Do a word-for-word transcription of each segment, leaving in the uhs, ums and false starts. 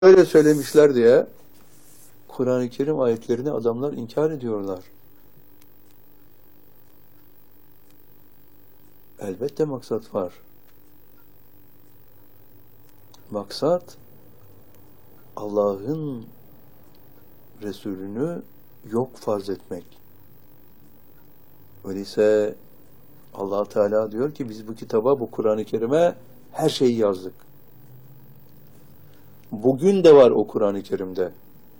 Öyle söylemişler diye Kur'an-ı Kerim ayetlerini adamlar inkar ediyorlar. Elbette maksat var. Maksat Allah'ın Resulünü yok farz etmek. Öyleyse Allah Teala diyor ki biz bu kitaba, bu Kur'an-ı Kerim'e her şeyi yazdık. Bugün de var o Kur'an-ı Kerim'de.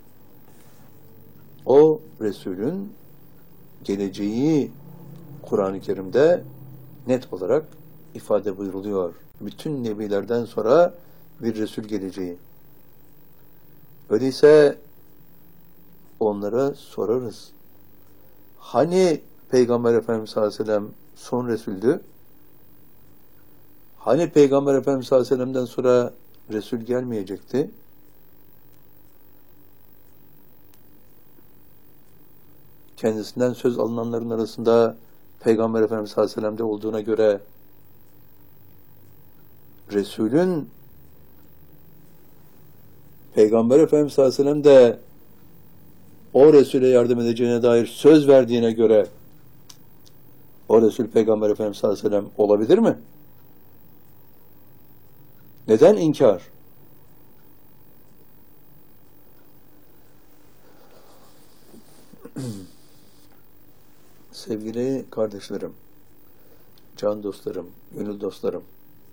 O Resulün geleceği Kur'an-ı Kerim'de net olarak ifade buyruluyor. Bütün nebilerden sonra bir Resul geleceği. Öyleyse onlara sorarız. Hani Peygamber Efendimiz sallallahu aleyhi ve sellem son Resul'dü? Hani Peygamber Efendimiz sallallahu aleyhi ve sellem'den sonra Resul gelmeyecekti? Kendisinden söz alınanların arasında Peygamber Efendimiz sallallahu aleyhi ve sellem'de olduğuna göre Resul'ün Peygamber Efendimiz sallallahu aleyhi ve sellem de o Resul'e yardım edeceğine dair söz verdiğine göre o Resul Peygamber Efendimiz sallallahu aleyhi ve sellem olabilir mi? Neden inkar? Sevgili kardeşlerim, can dostlarım, gönül dostlarım,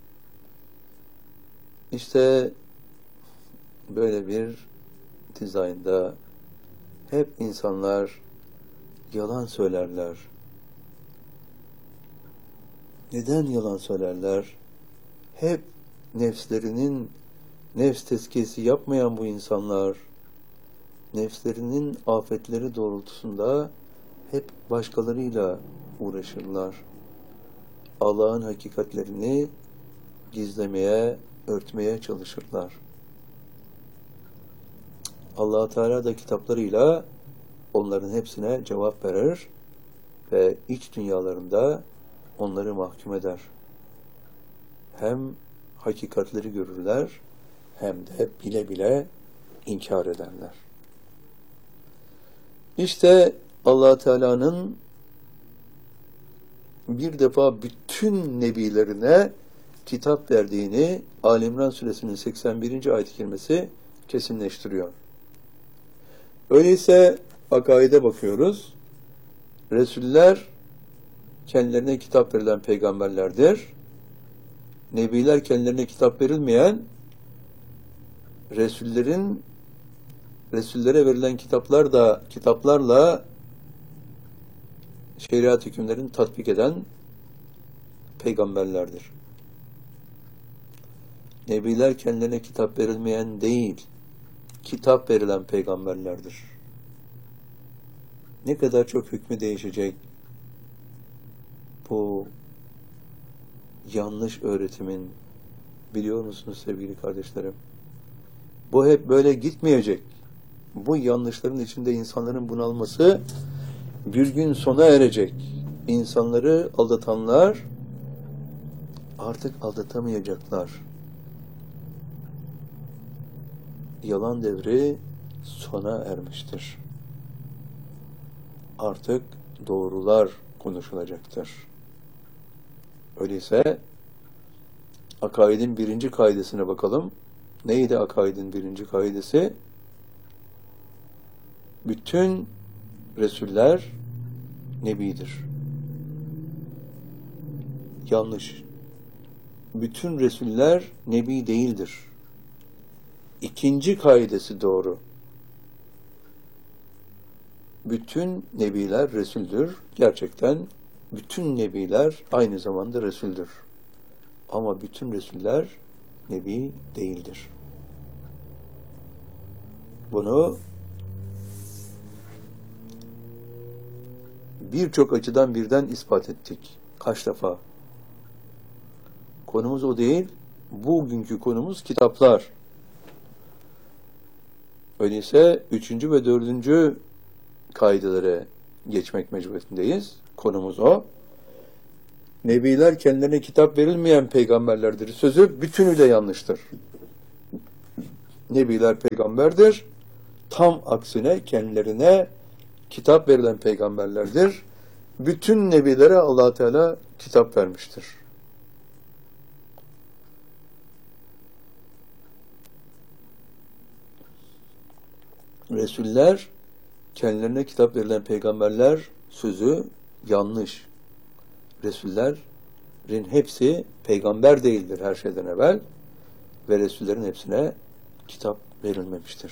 işte böyle bir dizaynda hep insanlar yalan söylerler. Neden yalan söylerler? Hep nefslerinin nefs tezkiyesi yapmayan bu insanlar, nefslerinin afetleri doğrultusunda hep başkalarıyla uğraşırlar. Allah'ın hakikatlerini gizlemeye, örtmeye çalışırlar. Allah Teala da kitaplarıyla onların hepsine cevap verir ve iç dünyalarında onları mahkum eder. Hem hakikatleri görürler hem de bile bile inkar ederler. İşte Allah Teala'nın bir defa bütün nebilerine kitap verdiğini Ali İmran Suresinin seksen birinci ayet-i kerimesi kesinleştiriyor. Öyleyse akaide bakıyoruz. Resuller kendilerine kitap verilen peygamberlerdir. Nebiler kendilerine kitap verilmeyen Resullerin Resullere verilen kitaplar da kitaplarla şeriat hükümlerini tatbik eden peygamberlerdir. Nebiler kendilerine kitap verilmeyen değil, kitap verilen peygamberlerdir. Ne kadar çok hükmü değişecek bu yanlış öğretimin, biliyor musunuz sevgili kardeşlerim? Bu hep böyle gitmeyecek. Bu yanlışların içinde insanların bunalması bir gün sona erecek. İnsanları aldatanlar artık aldatamayacaklar. Yalan devri sona ermiştir. Artık doğrular konuşulacaktır. Öyleyse akaidin birinci kaidesine bakalım. Neydi akaidin birinci kaidesi? Bütün Resuller Nebidir. Yanlış. Bütün Resuller Nebi değildir. İkinci kaidesi doğru. Bütün Nebiler Resuldür. Gerçekten bütün Nebiler aynı zamanda Resuldür. Ama bütün Resuller Nebi değildir. Bunu birçok açıdan birden ispat ettik. Kaç defa? Konumuz o değil. Bugünkü konumuz kitaplar. Öyleyse üçüncü ve dördüncü kaidelere geçmek mecburiyetindeyiz. Konumuz o. Nebiler kendilerine kitap verilmeyen peygamberlerdir. Sözü bütünüyle yanlıştır. nebiler peygamberdir. Tam aksine kendilerine kitap verilen peygamberlerdir. Bütün nebilere Allah Teala kitap vermiştir. Resuller, kendilerine kitap verilen peygamberler sözü yanlış. Resullerin hepsi peygamber değildir her şeyden evvel ve Resullerin hepsine kitap verilmemiştir.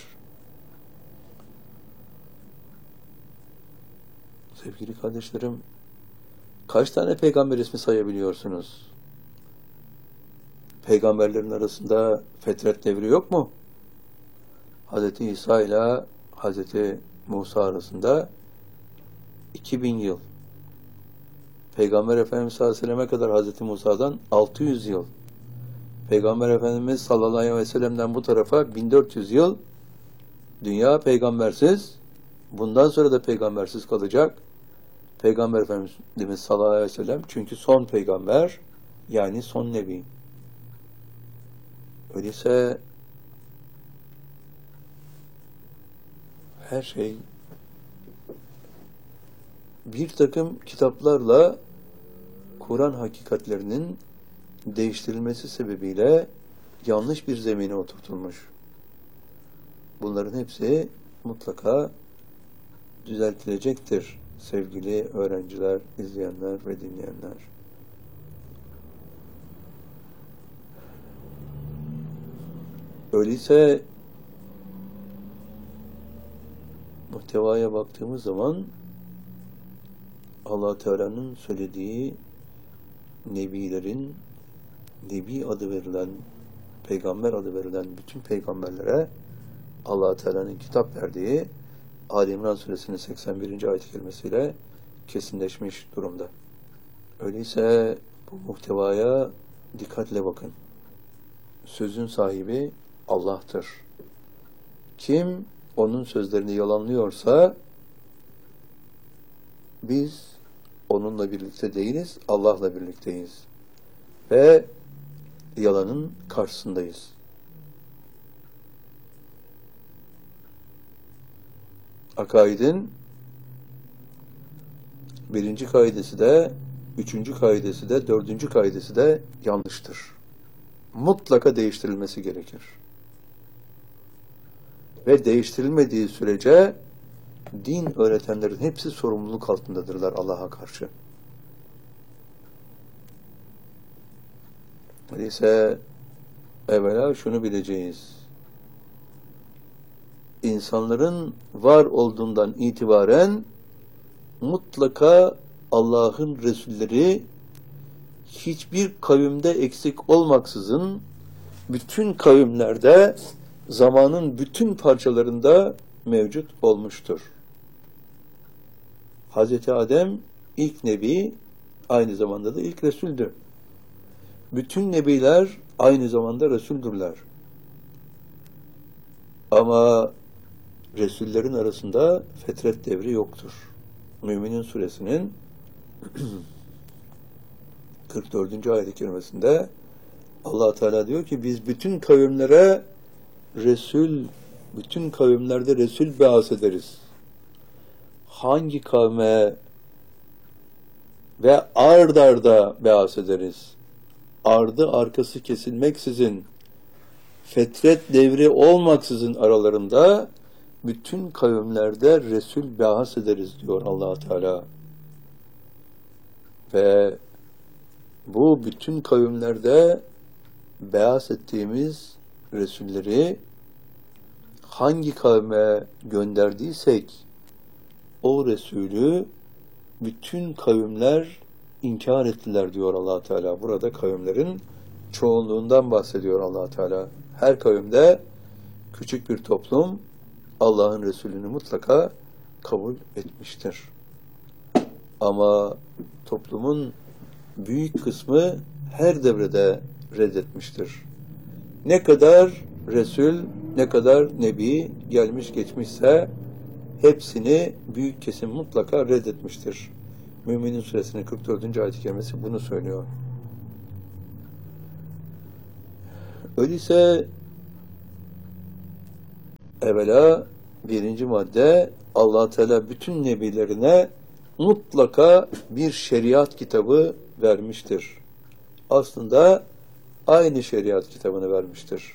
Sevgili kardeşlerim, kaç tane peygamber ismi sayabiliyorsunuz? Peygamberlerin arasında fetret devri yok mu? Hazreti İsa ile Hazreti Musa arasında iki bin yıl. Peygamber Efendimiz sallallahu aleyhi ve selleme kadar Hazreti Musa'dan altı yüz yıl. Peygamber Efendimiz sallallahu aleyhi ve sellem'den bu tarafa bin dört yüz yıl. Dünya peygambersiz. Bundan sonra da peygambersiz kalacak. Peygamber Efendimiz sallallahu aleyhi ve sellem çünkü son peygamber, yani son nebi. Öyleyse her şey bir takım kitaplarla Kur'an hakikatlerinin değiştirilmesi sebebiyle yanlış bir zemine oturtulmuş. Bunların hepsi mutlaka düzeltilecektir sevgili öğrenciler, izleyenler ve dinleyenler. Öyleyse muhtevaya baktığımız zaman Allah Teala'nın söylediği nebilerin, nebi adı verilen, peygamber adı verilen bütün peygamberlere Allah Teala'nın kitap verdiği Ali İmran Suresinin seksen birinci ayet-i kerimesiyle kesinleşmiş durumda. Öyleyse bu muhtevaya dikkatle bakın. Sözün sahibi Allah'tır. Kim onun sözlerini yalanlıyorsa biz onunla birlikte değiliz, Allah'la birlikteyiz. Ve yalanın karşısındayız. Akaidin birinci kaidesi de, üçüncü kaidesi de, dördüncü kaidesi de yanlıştır. Mutlaka değiştirilmesi gerekir. Ve değiştirilmediği sürece din öğretenlerin hepsi sorumluluk altındadırlar Allah'a karşı. Öyleyse evvela şunu bileceğiz. İnsanların var olduğundan itibaren mutlaka Allah'ın Resulleri hiçbir kavimde eksik olmaksızın bütün kavimlerde zamanın bütün parçalarında mevcut olmuştur. Hazreti Adem ilk nebi, aynı zamanda da ilk Resul'dü. Bütün nebiler aynı zamanda Resul'dürler. Ama Resullerin arasında fetret devri yoktur. Müminin Suresinin kırk dördüncü ayet-i kerimesinde Allah Teala diyor ki biz bütün kavimlere Resul, bütün kavimlerde Resul beas ederiz. Hangi kavme ve ard arda beas ederiz? Ardı arkası kesilmeksizin, fetret devri olmaksızın aralarında bütün kavimlerde Resul beas ederiz diyor Allah Teala. Ve bu bütün kavimlerde beas ettiğimiz Resulleri hangi kavme gönderdiysek o Resulü bütün kavimler inkar ettiler diyor Allah Teala. Burada kavimlerin çoğunluğundan bahsediyor Allah Teala. Her kavimde küçük bir toplum Allah'ın Resulünü mutlaka kabul etmiştir. Ama toplumun büyük kısmı her devrede reddetmiştir. Ne kadar Resul, ne kadar Nebi gelmiş geçmişse hepsini büyük kesim mutlaka reddetmiştir. Müminin Suresinin kırk dördüncü ayet-i kerimesi bunu söylüyor. Öyleyse Evvela birinci madde, Allah Teala bütün nebilerine mutlaka bir şeriat kitabı vermiştir. Aslında aynı şeriat kitabını vermiştir.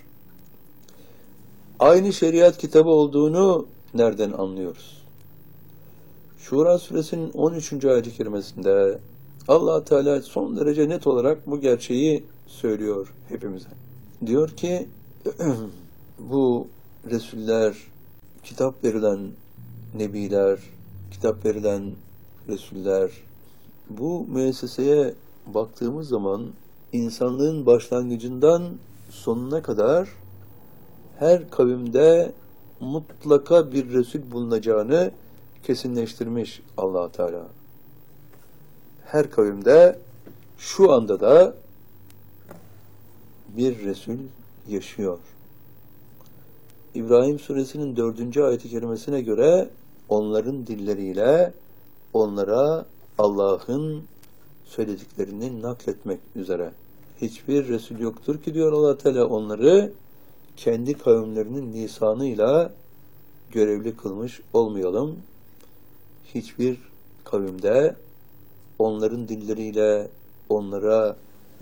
Aynı şeriat kitabı olduğunu nereden anlıyoruz? Şura suresinin on üçüncü ayet-i kerimesinde Allah Teala son derece net olarak bu gerçeği söylüyor hepimize. Diyor ki bu Resuller, kitap verilen nebiler, kitap verilen Resuller, bu müesseseye baktığımız zaman insanlığın başlangıcından sonuna kadar her kavimde mutlaka bir Resul bulunacağını kesinleştirmiş Allah Teala. Her kavimde şu anda da bir Resul yaşıyor. İbrahim suresinin dördüncü ayet-i kerimesine göre onların dilleriyle onlara Allah'ın söylediklerini nakletmek üzere. Hiçbir Resul yoktur ki diyor Allah Teala onları kendi kavimlerinin lisanıyla görevli kılmış olmayalım. Hiçbir kavimde onların dilleriyle onlara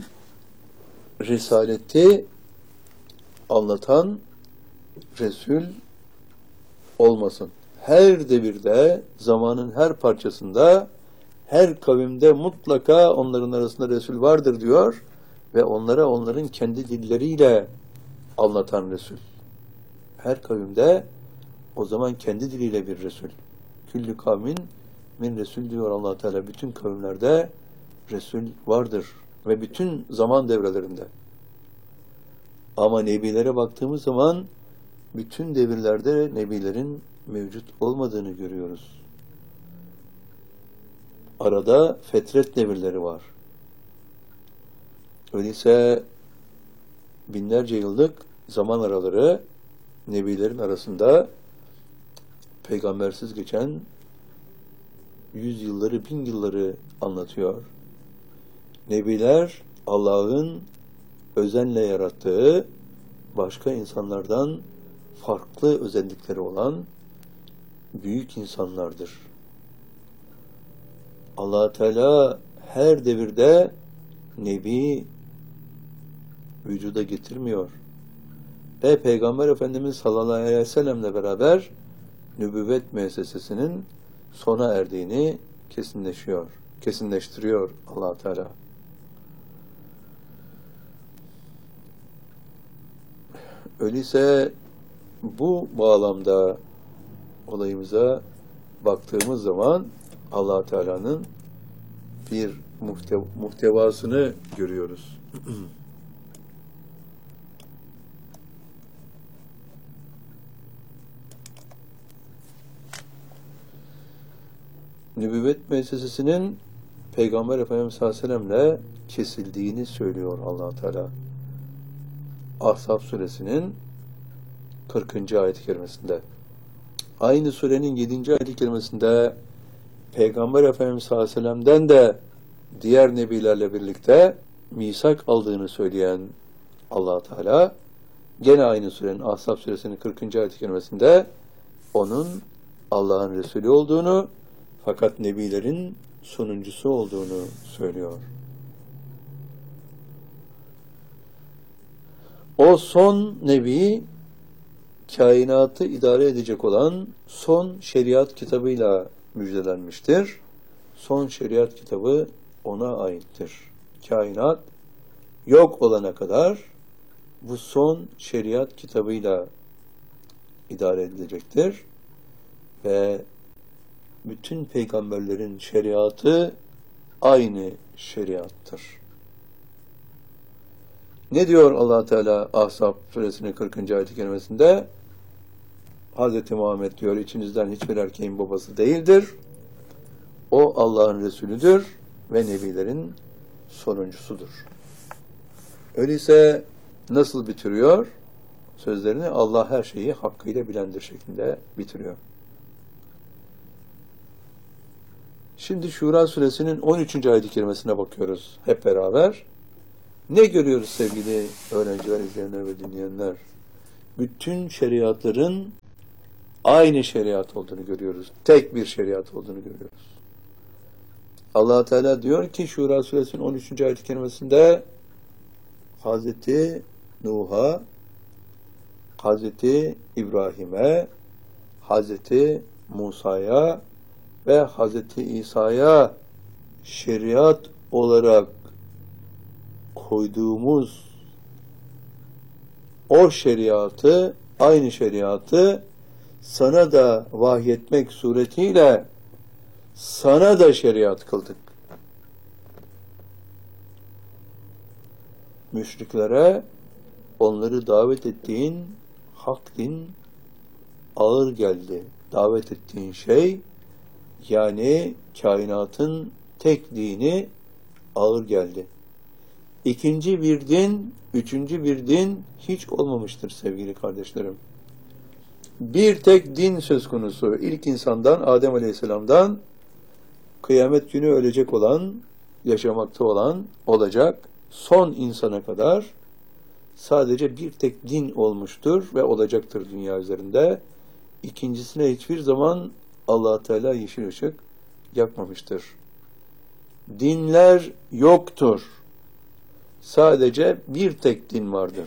risaleti anlatan Resul olmasın. Her devirde, zamanın her parçasında, her kavimde mutlaka onların arasında Resul vardır diyor ve onlara onların kendi dilleriyle anlatan Resul. Her kavimde o zaman kendi diliyle bir Resul. Küllü kavmin min Resul diyor Allah Teala. Bütün kavimlerde Resul vardır ve bütün zaman devrelerinde. Ama nebilere baktığımız zaman bütün devirlerde nebilerin mevcut olmadığını görüyoruz. Arada fetret devirleri var. Öyleyse binlerce yıllık zaman araları nebilerin arasında peygambersiz geçen yüz yılları, bin yılları anlatıyor. Nebiler Allah'ın özenle yarattığı başka insanlardan farklı özellikleri olan büyük insanlardır. Allah Teala her devirde nebi vücuda getirmiyor. Ve Peygamber Efendimiz sallallahu aleyhi ve sellemle beraber nübüvvet müessesesinin sona erdiğini kesinleşiyor, kesinleştiriyor Allah Teala. Öyleyse bu bağlamda olayımıza baktığımız zaman Allah Teala'nın bir muhtev muhtevasını görüyoruz. Nübüvvet müessesesinin Peygamber Efendimiz sallallahu aleyhi ve sellem'le kesildiğini söylüyor Allah Teala. Ahzab suresinin kırkıncı ayet-i kerimesinde. Aynı surenin yedinci ayet-i kerimesinde Peygamber Efendimiz sallallahu aleyhi ve sellem'den de diğer nebilerle birlikte misak aldığını söyleyen Allah Teala gene aynı surenin Ahzab suresinin kırkıncı ayet-i kerimesinde onun Allah'ın Resulü olduğunu fakat nebilerin sonuncusu olduğunu söylüyor. O son nebi kainatı idare edecek olan son şeriat kitabıyla müjdelenmiştir. Son şeriat kitabı ona aittir. Kainat yok olana kadar bu son şeriat kitabıyla idare edilecektir. Ve bütün peygamberlerin şeriatı aynı şeriattır. Ne diyor Allah Teala Ahzab suresinin kırkıncı ayet-i kerimesinde? Hz. Muhammed diyor, içinizden hiçbir erkeğin babası değildir. O Allah'ın Resulüdür ve nebilerin sonuncusudur. Öyleyse nasıl bitiriyor? Sözlerini Allah her şeyi hakkıyla bilendir şeklinde bitiriyor. Şimdi Şura suresinin on üçüncü ayet-i kerimesine bakıyoruz hep beraber. Ne görüyoruz sevgili öğrenciler, izleyenler ve dinleyenler? Bütün şeriatların aynı şeriat olduğunu görüyoruz. Tek bir şeriat olduğunu görüyoruz. Allah Teala diyor ki Şura suresinin on üçüncü ayet-i kerimesinde Hazreti Nuh'a, Hazreti İbrahim'e, Hazreti Musa'ya ve Hazreti İsa'ya şeriat olarak koyduğumuz o şeriatı, aynı şeriatı sana da vahyetmek suretiyle sana da şeriat kıldık. Müşriklere onları davet ettiğin hak din ağır geldi. Davet ettiğin şey, yani kainatın tek dini ağır geldi. İkinci bir din, üçüncü bir din hiç olmamıştır sevgili kardeşlerim. Bir tek din söz konusu. İlk insandan, Adem Aleyhisselam'dan kıyamet günü ölecek olan, yaşamakta olan, olacak son insana kadar sadece bir tek din olmuştur ve olacaktır dünya üzerinde. İkincisine hiçbir zaman Allah Teala yeşil ışık yakmamıştır. Dinler yoktur. Sadece bir tek din vardır.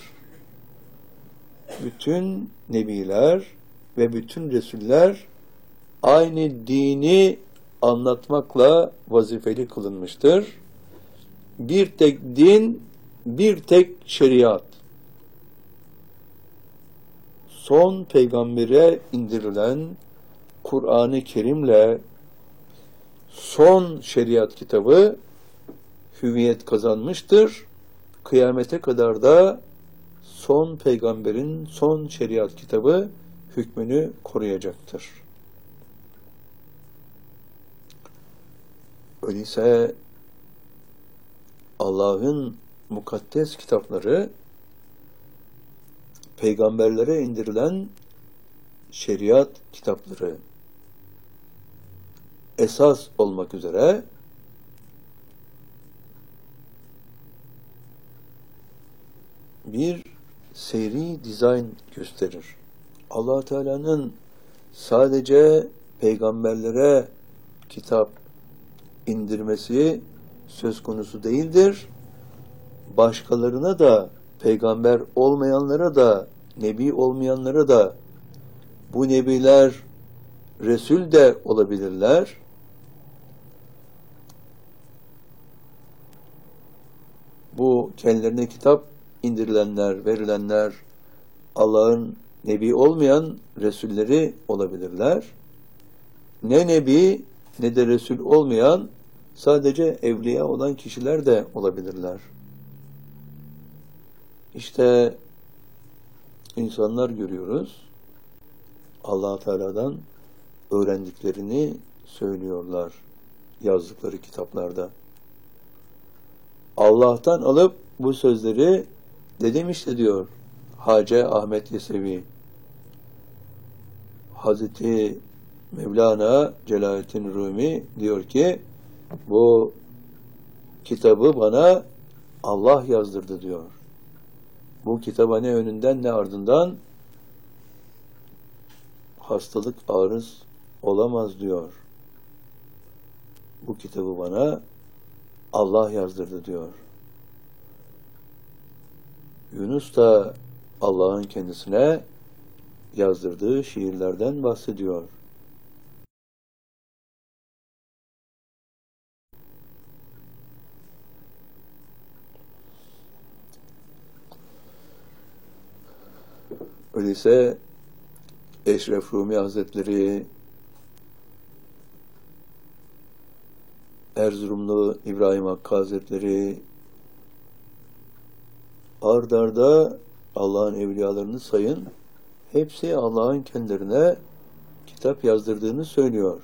Bütün nebiler ve bütün resuller aynı dini anlatmakla vazifeli kılınmıştır. Bir tek din, bir tek şeriat. Son peygambere indirilen Kur'an-ı Kerim'le son şeriat kitabı hüviyet kazanmıştır. Kıyamete kadar da son peygamberin son şeriat kitabı hükmünü koruyacaktır. Öyleyse Allah'ın mukaddes kitapları peygamberlere indirilen şeriat kitapları esas olmak üzere bir seri dizayn gösterir. Allah Teala'nın sadece peygamberlere kitap indirmesi söz konusu değildir. Başkalarına da, peygamber olmayanlara da, nebi olmayanlara da, bu nebiler resul de olabilirler. Bu kendilerine kitap indirilenler, verilenler Allah'ın nebi olmayan resulleri olabilirler. Ne nebi ne de resul olmayan sadece evliya olan kişiler de olabilirler. İşte insanlar görüyoruz. Allah Teala'dan öğrendiklerini söylüyorlar yazdıkları kitaplarda. Allah'tan alıp bu sözleri dedim işte diyor Hacı Ahmet Yesevi. Hazreti Mevlana Celaleddin Rumi diyor ki bu kitabı bana Allah yazdırdı diyor. Bu kitaba ne önünden ne ardından hastalık arız olamaz diyor. Bu kitabı bana Allah yazdırdı diyor. Yunus da Allah'ın kendisine yazdırdığı şiirlerden bahsediyor. Öyleyse Eşref Rumi Hazretleri, Erzurumlu İbrahim Hakkı Hazretleri ard arda Allah'ın evliyalarını sayın. Hepsi Allah'ın kendilerine kitap yazdırdığını söylüyor.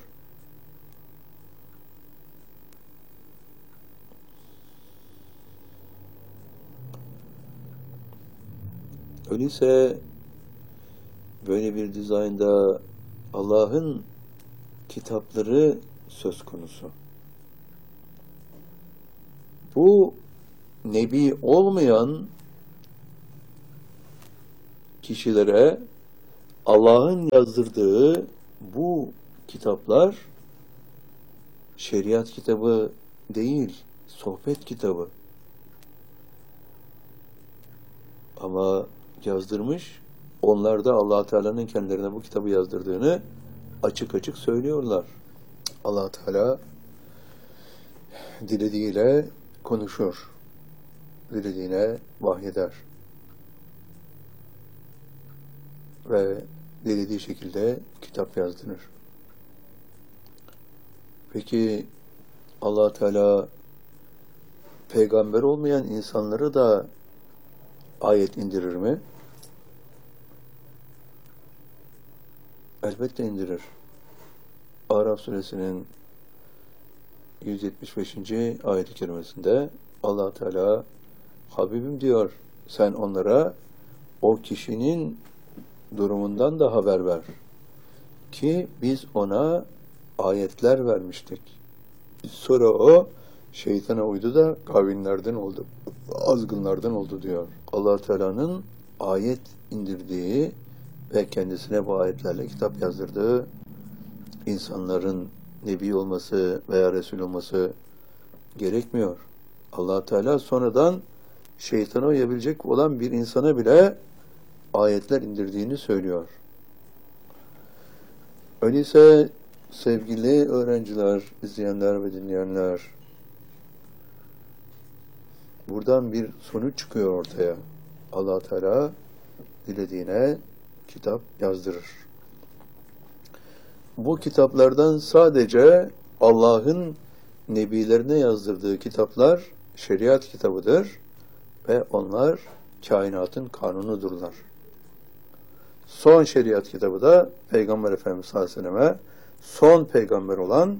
Öyleyse böyle bir dizaynda Allah'ın kitapları söz konusu. Bu nebi olmayan kişilere Allah'ın yazdırdığı bu kitaplar şeriat kitabı değil, sohbet kitabı. Ama yazdırmış, onlar da Allah Teala'nın kendilerine bu kitabı yazdırdığını açık açık söylüyorlar. Allah Teala dilediğiyle konuşur, dilediğine vahyeder ve dilediği şekilde kitap yazdırır. Peki Allah Teala peygamber olmayan insanları da ayet indirir mi? Elbette indirir. Araf suresinin yüz yetmiş beşinci ayet-i kerimesinde Allah Teala Habibim diyor, sen onlara o kişinin durumundan da haber ver ki biz ona ayetler vermiştik. Sonra o şeytana uydu da kavimlerden oldu, azgınlardan oldu diyor. Allah Teala'nın ayet indirdiği ve kendisine bu ayetlerle kitap yazdırdığı insanların nebi olması veya resul olması gerekmiyor. Allah Teala sonradan şeytana uyabilecek olan bir insana bile ayetler indirdiğini söylüyor. Öyleyse sevgili öğrenciler, izleyenler ve dinleyenler, buradan bir sonuç çıkıyor ortaya. Allah Teala dilediğine kitap yazdırır. Bu kitaplardan sadece Allah'ın nebilerine yazdırdığı kitaplar şeriat kitabıdır ve onlar kainatın kanunudurlar. Son şeriat kitabı da Peygamber Efendimiz sallallahu aleyhi ve selleme son peygamber olan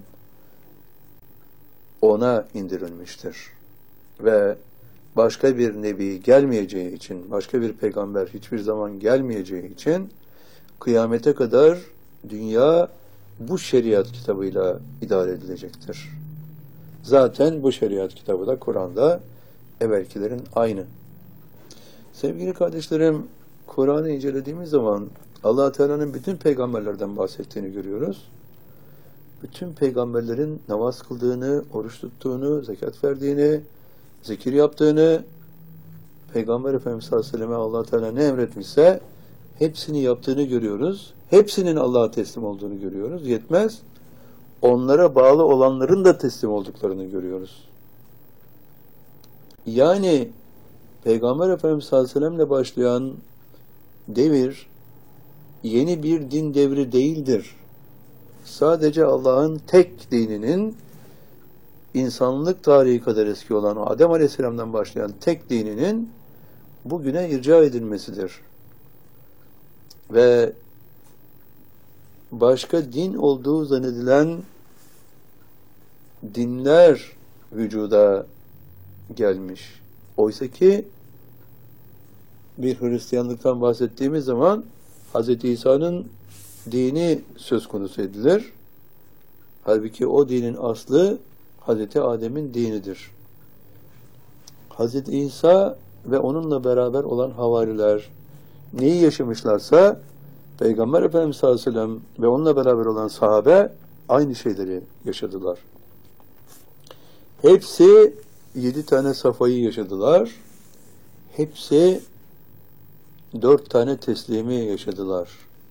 ona indirilmiştir. Ve başka bir nebi gelmeyeceği için, başka bir peygamber hiçbir zaman gelmeyeceği için kıyamete kadar dünya bu şeriat kitabıyla idare edilecektir. Zaten bu şeriat kitabı da Kur'an'da evvelkilerin aynı. Sevgili kardeşlerim, Kur'an'ı incelediğimiz zaman Allah Teala'nın bütün peygamberlerden bahsettiğini görüyoruz. Bütün peygamberlerin namaz kıldığını, oruç tuttuğunu, zekat verdiğini, zikir yaptığını, Peygamber Efendimiz sallallahu aleyhi ve selleme Allah Teala ne emretmişse hepsini yaptığını görüyoruz. Hepsinin Allah'a teslim olduğunu görüyoruz. Yetmez. Onlara bağlı olanların da teslim olduklarını görüyoruz. Yani Peygamber Efendimiz sallallahu aleyhi ve sellemle başlayan devir yeni bir din devri değildir. Sadece Allah'ın tek dininin insanlık tarihi kadar eski olan Adem Aleyhisselam'dan başlayan tek dininin bugüne irca edilmesidir. Ve başka din olduğu zannedilen dinler vücuda gelmiş. Oysa ki bir Hristiyanlıktan bahsettiğimiz zaman Hz. İsa'nın dini söz konusu edilir. Halbuki o dinin aslı Hz. Adem'in dinidir. Hz. İsa ve onunla beraber olan havariler neyi yaşamışlarsa Peygamber Efendimiz sallallahu aleyhi ve sellem ve onunla beraber olan sahabe aynı şeyleri yaşadılar. Hepsi yedi tane safayı yaşadılar. Hepsi dört tane teslimi yaşadılar.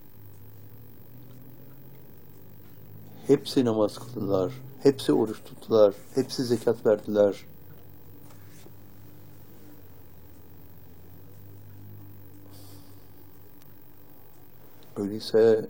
Hepsi namaz kıldılar. Hepsi oruç tuttular. Hepsi zekat verdiler. Öyleyse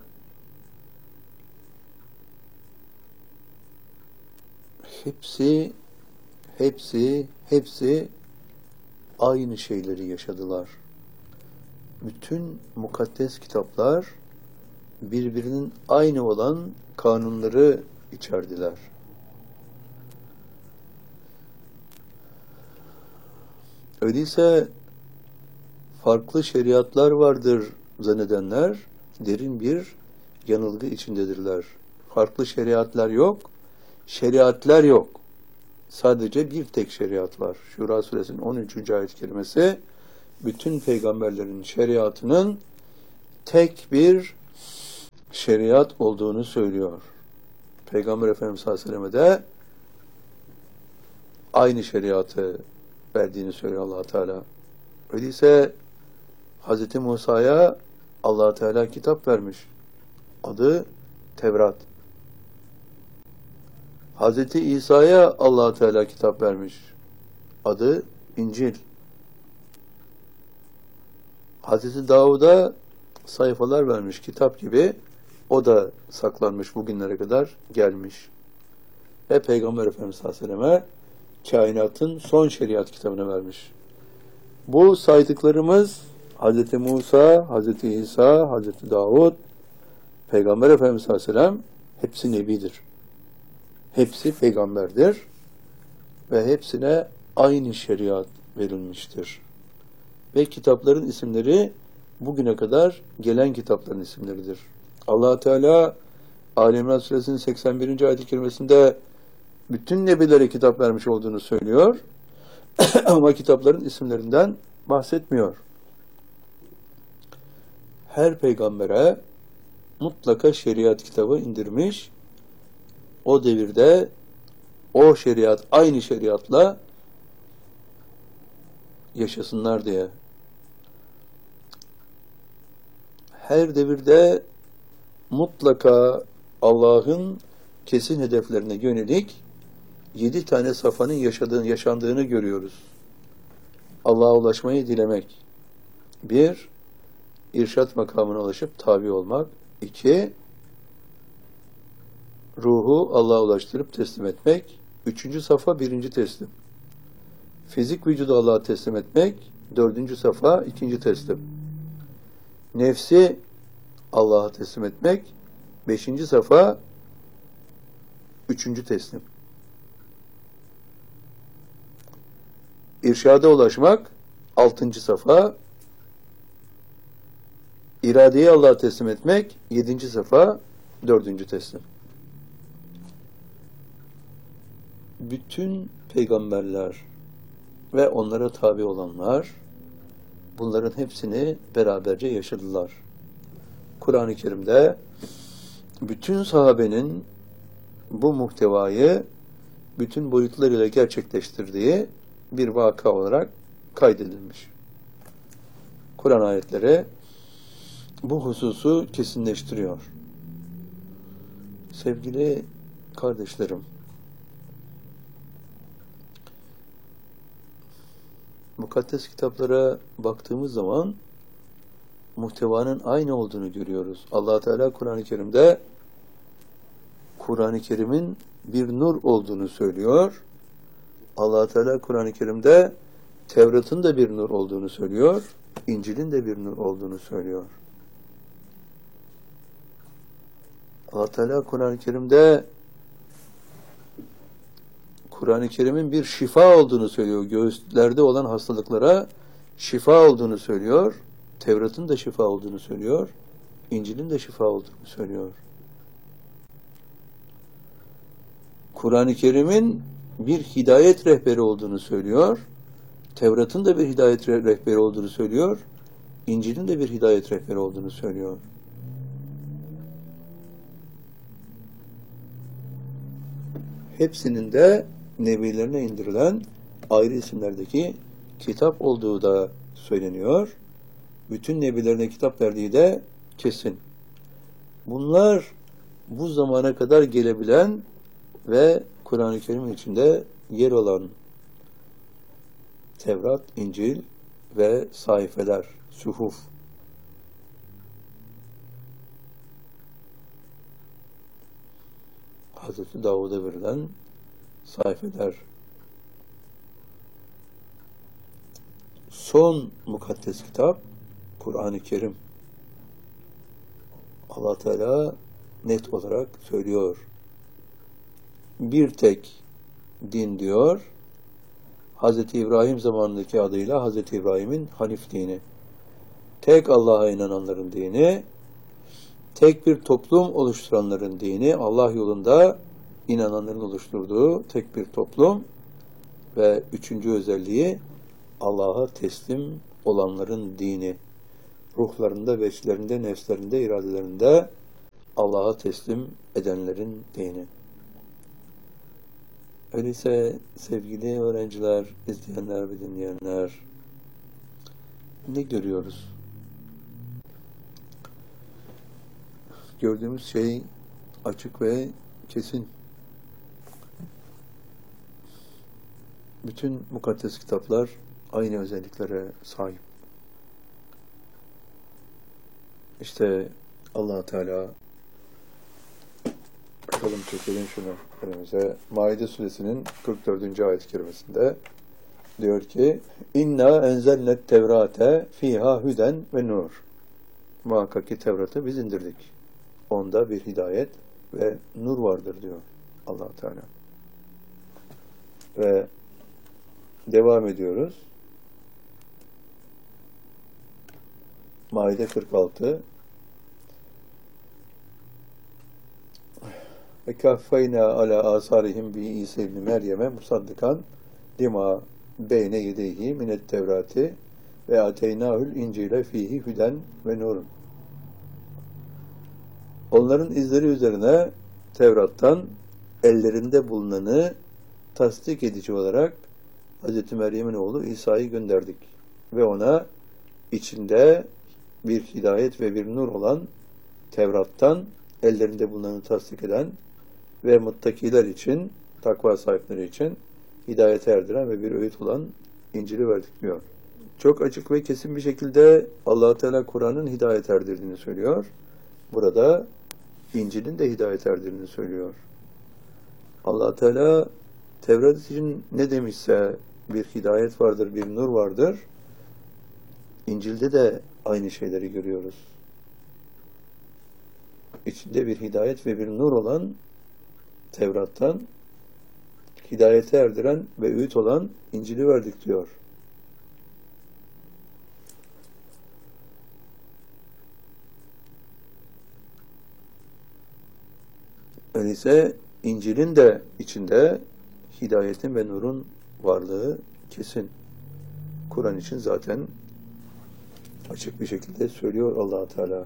hepsi hepsi hepsi aynı şeyleri yaşadılar. Bütün mukaddes kitaplar birbirinin aynı olan kanunları içerdiler. Öyleyse farklı şeriatlar vardır zannedenler derin bir yanılgı içindedirler. Farklı şeriatlar yok, şeriatlar yok. Sadece bir tek şeriat var. Şura suresinin on üçüncü ayet-i kerimesi bütün peygamberlerin şeriatının tek bir şeriat olduğunu söylüyor. Peygamber Efendimiz sallallahu aleyhi ve selleme de aynı şeriatı verdiğini söylüyor Allah Teala. Öyleyse Hz. Musa'ya Allah Teala kitap vermiş. Adı Tevrat. Hz. İsa'ya Allah Teala kitap vermiş. Adı İncil. Hz. Davud'a sayfalar vermiş, kitap gibi. O da saklanmış, bugünlere kadar gelmiş. Ve Peygamber Efendimiz sallallahu aleyhi ve selleme kainatın son şeriat kitabını vermiş. Bu saydıklarımız Hz. Musa, Hz. İsa, Hz. Davud, Peygamber Efendimiz sallallahu aleyhi ve sellem hepsi nebidir. Hepsi peygamberdir ve hepsine aynı şeriat verilmiştir. Ve kitapların isimleri bugüne kadar gelen kitapların isimleridir. Allah Teala Ali İmran Suresinin seksen birinci ayet-i kerimesinde bütün nebilere kitap vermiş olduğunu söylüyor. Ama kitapların isimlerinden bahsetmiyor. Her peygambere mutlaka şeriat kitabı indirmiş. O devirde o şeriat aynı şeriatla yaşasınlar diye. Her devirde mutlaka Allah'ın kesin hedeflerine yönelik yedi tane safhanın yaşadığını, yaşandığını görüyoruz. Allah'a ulaşmayı dilemek. Bir, irşat makamına ulaşıp tabi olmak. İki, ruhu Allah'a ulaştırıp teslim etmek. Üçüncü safa birinci teslim. Fizik vücudu Allah'a teslim etmek. Dördüncü safa ikinci teslim. Nefsi Allah'a teslim etmek. Beşinci safa üçüncü teslim. İrşada ulaşmak altıncı safa. İradeyi Allah'a teslim etmek yedinci safa, dördüncü teslim. Bütün peygamberler ve onlara tabi olanlar bunların hepsini beraberce yaşadılar. Kur'an-ı Kerim'de bütün sahabenin bu muhtevayı bütün boyutlarıyla gerçekleştirdiği bir vaka olarak kaydedilmiş. Kur'an ayetleri bu hususu kesinleştiriyor. Sevgili kardeşlerim, mukaddes kitaplara baktığımız zaman muhtevanın aynı olduğunu görüyoruz. Allah Teala Kur'an-ı Kerim'de Kur'an-ı Kerim'in bir nur olduğunu söylüyor. Allah Teala Kur'an-ı Kerim'de Tevrat'ın da bir nur olduğunu söylüyor. İncil'in de bir nur olduğunu söylüyor. Allah Teala Kur'an-ı Kerim'de Kur'an-ı Kerim'in bir şifa olduğunu söylüyor. Göğüslerde olan hastalıklara şifa olduğunu söylüyor. Tevrat'ın da şifa olduğunu söylüyor. İncil'in de şifa olduğunu söylüyor. Kur'an-ı Kerim'in bir hidayet rehberi olduğunu söylüyor. Tevrat'ın da bir hidayet rehberi olduğunu söylüyor. İncil'in de bir hidayet rehberi olduğunu söylüyor. Hepsinin de nebilerine indirilen ayrı isimlerdeki kitap olduğu da söyleniyor. Bütün nebilerine kitap verdiği de kesin. Bunlar bu zamana kadar gelebilen ve Kur'an-ı Kerim'in içinde yer alan Tevrat, İncil ve sayfeler, suhuf. Hazreti Davud'a verilen sayfeler. Son mukaddes kitap Kur'an-ı Kerim. Allah Teala net olarak söylüyor. Bir tek din diyor. Hazreti İbrahim zamanındaki adıyla Hazreti İbrahim'in Hanif dini. Tek Allah'a inananların dini, tek bir toplum oluşturanların dini, Allah yolunda inananların oluşturduğu tek bir toplum ve üçüncü özelliği Allah'a teslim olanların dini. Ruhlarında, veçlerinde, nefslerinde, iradelerinde Allah'a teslim edenlerin dini. Öyleyse sevgili öğrenciler, izleyenler ve dinleyenler, ne görüyoruz? Gördüğümüz şey açık ve kesin. Bütün mukaddes kitaplar aynı özelliklere sahip. İşte Allah Teala, bakalım çekelim şunu önümüze. Maide suresinin kırk dördüncü ayet-i kerimesinde diyor ki: İnna enzelnet tevrate fiha hüden ve nur. Muhakkak ki Tevrat'ı biz indirdik. Onda bir hidayet ve nur vardır diyor Allah Teala. Ve devam ediyoruz. Maide kırk altı. Ve kaffeyna ala asarihim bi İsa ibn Meryem'e musaddikan lima beyne yedeyhi minet tevrati ve ateynahül incile fihi hüden ve nurun. Onların izleri üzerine Tevrat'tan ellerinde bulunanı tasdik edici olarak Hz. Meryem'in oğlu İsa'yı gönderdik ve ona içinde bir hidayet ve bir nur olan Tevrat'tan ellerinde bulunanı tasdik eden ve muttakiler için, takva sahipleri için hidayete erdiren ve bir öğüt olan İncil'i verdik diyor. Çok açık ve kesin bir şekilde Allah Teala Kur'an'ın hidayet erdirdiğini söylüyor. Burada İncil'in de hidayet erdirdiğini söylüyor. Allah Teala Tevrat için ne demişse, bir hidayet vardır, bir nur vardır. İncil'de de aynı şeyleri görüyoruz. İçinde bir hidayet ve bir nur olan Tevrat'tan hidayete erdiren ve öğüt olan İncil'i verdik diyor. Öyleyse İncil'in de içinde hidayetin ve nurun varlığı kesin. Kur'an için zaten açık bir şekilde söylüyor Allah Teala.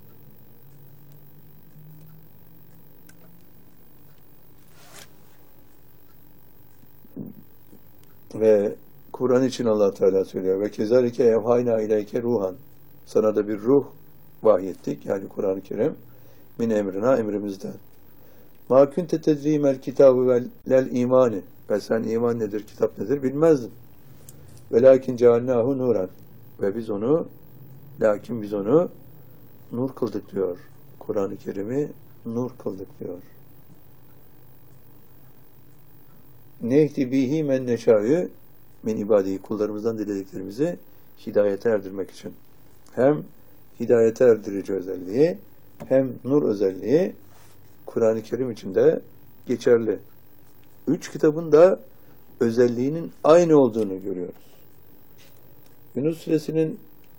Ve Kur'an için Allah Teala söylüyor. Ve kezalike evhayna ileyke ruhan. Sana da bir ruh vahyettik. Yani Kur'an-ı Kerim. Min emrina, emrimizden. Ma kunte tedrimel kitabı vel lel imani. Ve sen iman nedir, kitap nedir bilmezdin. Ve lakin cealnahu nuran. Ve biz onu, lakin biz onu nur kıldık diyor. Kur'an-ı Kerim'i nur kıldık diyor. Nehdi bihi men neşâ'yı min ibadihi, kullarımızdan dilediklerimizi hidayete erdirmek için. Hem hidayete erdirici özelliği, hem nur özelliği Kur'an-ı Kerim içinde geçerli. Üç kitabın da özelliğinin aynı olduğunu görüyoruz. Yunus Suresinin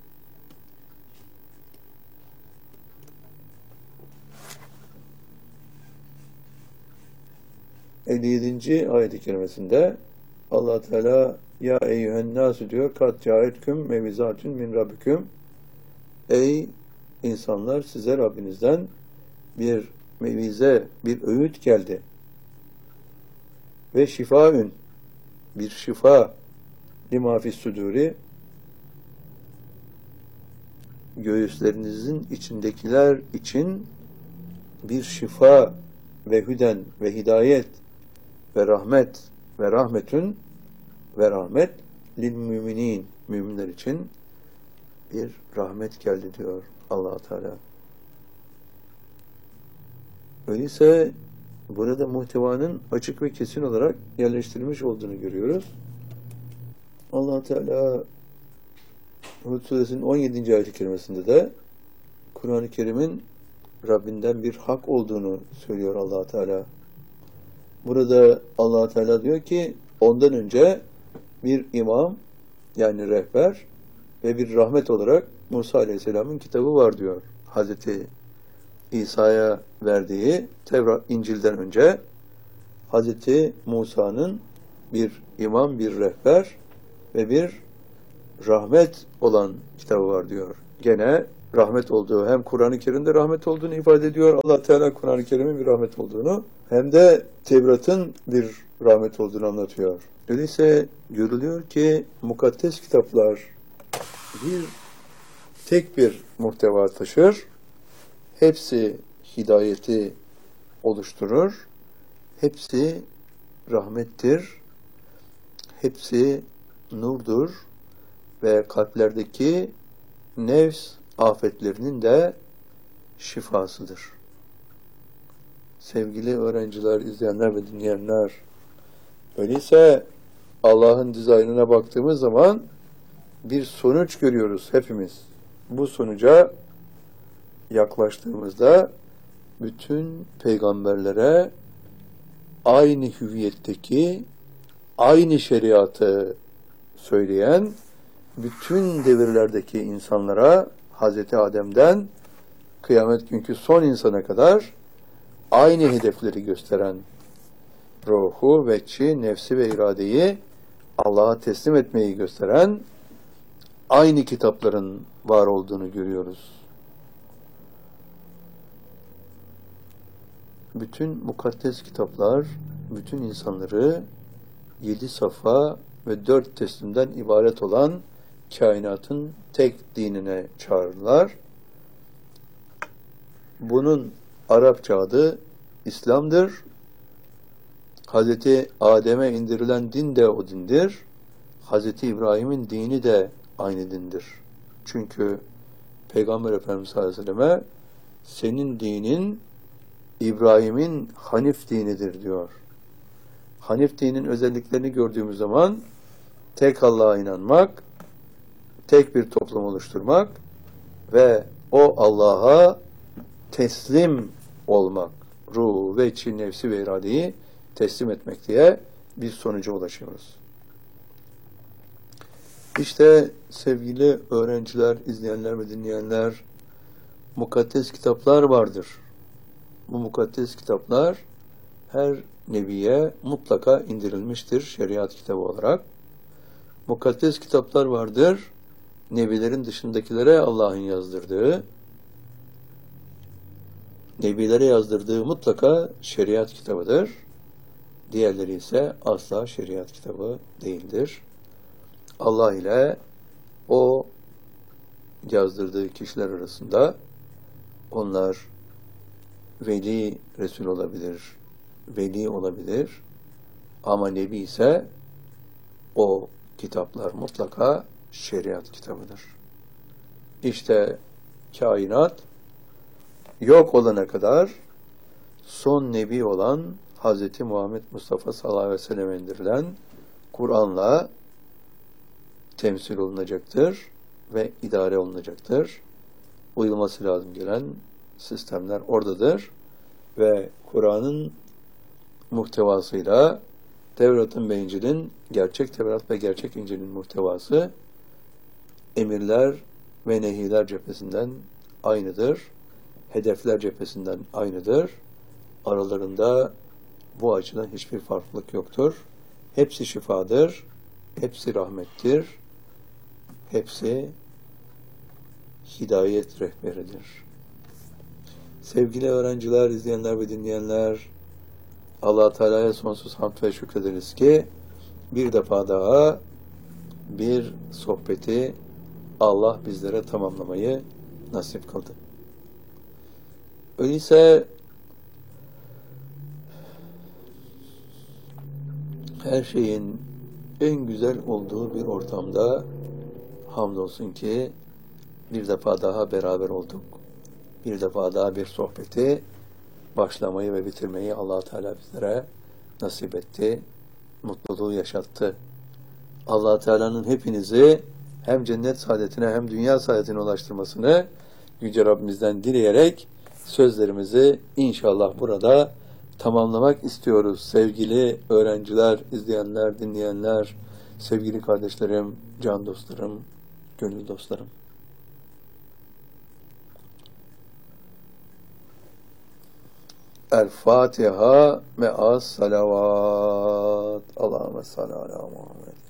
elli yedinci ayet-i kerimesinde Allah Teala ya eyyühen nasu diyor, kat caetküm mevizatün min rabbiküm, ey insanlar, size Rabbinizden bir mevize, bir öğüt geldi. Ve şifaün, bir şifa, lima fis suduri, göğüslerinizin içindekiler için bir şifa ve hüden ve hidayet ve rahmet ve rahmetün ve rahmet lil müminin, müminler için bir rahmet geldi diyor Allah Teala. Öyleyse burada muhtevanın açık ve kesin olarak yerleştirilmiş olduğunu görüyoruz. Allah Teala Hud Suresinin on yedinci ayet-i kerimesinde de Kur'an-ı Kerim'in Rabbinden bir hak olduğunu söylüyor Allah Teala. Burada Allah Teala diyor ki ondan önce bir imam, yani rehber ve bir rahmet olarak Musa Aleyhisselam'ın kitabı var diyor. Hazreti İsa'ya verdiği Tevrat, İncil'den önce Hazreti Musa'nın bir imam, bir rehber ve bir rahmet olan kitabı var diyor. Gene rahmet olduğu, hem Kur'an-ı Kerim'de rahmet olduğunu ifade ediyor. Allah Teala Kur'an-ı Kerim'in bir rahmet olduğunu, hem de Tevrat'ın bir rahmet olduğunu anlatıyor. Öyleyse görülüyor ki mukaddes kitaplar bir tek bir muhteva taşır. Hepsi hidayeti oluşturur. Hepsi rahmettir. Hepsi nurdur ve kalplerdeki nefs afetlerinin de şifasıdır. Sevgili öğrenciler, izleyenler ve dinleyenler, öyleyse Allah'ın dizaynına baktığımız zaman bir sonuç görüyoruz hepimiz. Bu sonuca yaklaştığımızda bütün peygamberlere aynı hüviyetteki, aynı şeriatı söyleyen, bütün devirlerdeki insanlara Hazreti Adem'den kıyamet günkü son insana kadar aynı hedefleri gösteren ruhu, veçi, nefsi ve iradeyi Allah'a teslim etmeyi gösteren aynı kitapların var olduğunu görüyoruz. Bütün mukaddes kitaplar, bütün insanları yedi safa ve dört teslimden ibaret olan kainatın tek dinine çağırırlar. Bunun Arapça adı İslam'dır. Hazreti Adem'e indirilen din de o dindir. Hazreti İbrahim'in dini de aynı dindir. Çünkü Peygamber Efendimiz sallallahu aleyhi ve selleme senin dinin İbrahim'in Hanif dinidir diyor. Hanif dinin özelliklerini gördüğümüz zaman tek Allah'a inanmak, tek bir toplum oluşturmak ve o Allah'a teslim olmak, ruhu, veçi, nefsi ve iradeyi teslim etmek diye bir sonuca ulaşıyoruz. İşte sevgili öğrenciler, izleyenler ve dinleyenler, mukaddes kitaplar vardır. Bu mukaddes kitaplar her nebiye mutlaka indirilmiştir şeriat kitabı olarak. Mukaddes kitaplar vardır, nebilerin dışındakilere Allah'ın yazdırdığı, nebilere yazdırdığı mutlaka şeriat kitabıdır. Diğerleri ise asla şeriat kitabı değildir. Allah ile o yazdırdığı kişiler arasında onlar veli Resul olabilir, veli olabilir ama Nebi ise o kitaplar mutlaka şeriat kitabıdır. İşte kainat yok olana kadar son Nebi olan Hz. Muhammed Mustafa sallallahu aleyhi ve sellem indirilen Kur'an'la temsil olunacaktır ve idare olunacaktır. Uyulması lazım gelen sistemler oradadır ve Kur'an'ın muhtevasıyla Tevrat'ın ve İncil'in, gerçek Tevrat ve gerçek İncil'in muhtevası emirler ve nehiler cephesinden aynıdır. Hedefler cephesinden aynıdır. Aralarında bu açıdan hiçbir farklılık yoktur. Hepsi şifadır, hepsi rahmettir, hepsi hidayet rehberidir. Sevgili öğrenciler, izleyenler ve dinleyenler, Allah Teala'ya sonsuz hamd ve şükrederiz ki bir defa daha bir sohbeti Allah bizlere tamamlamayı nasip kıldı. Öyleyse her şeyin en güzel olduğu bir ortamda hamdolsun ki bir defa daha beraber olduk. Bir defa daha bir sohbeti başlamayı ve bitirmeyi Allah Teala bizlere nasip etti. Mutluluğu yaşattı. Allah Teala'nın hepinizi hem cennet saadetine hem dünya saadetine ulaştırmasını Yüce Rabbimizden dileyerek sözlerimizi inşallah burada tamamlamak istiyoruz. Sevgili öğrenciler, izleyenler, dinleyenler, sevgili kardeşlerim, can dostlarım, gönül dostlarım. El-Fatiha me'as salavat. Allahümme salli ala Muhammed.